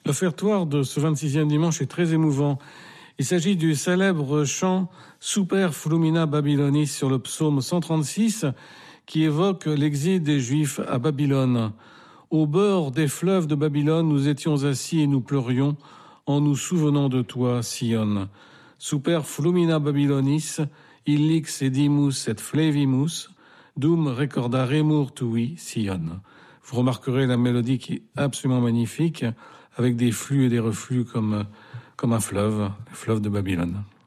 L'offertoire de ce 26e dimanche est très émouvant. Il s'agit du célèbre chant Super Flumina Babylonis sur le psaume 136 qui évoque l'exil des Juifs à Babylone. Au bord des fleuves de Babylone, nous étions assis et nous pleurions en nous souvenant de toi, Sion. Super Flumina Babylonis, illix edimus et flevimus, dum recordaremur tui, Sion. Vous remarquerez la mélodie qui est absolument magnifique, avec des flux et des reflux comme un fleuve, le fleuve de Babylone.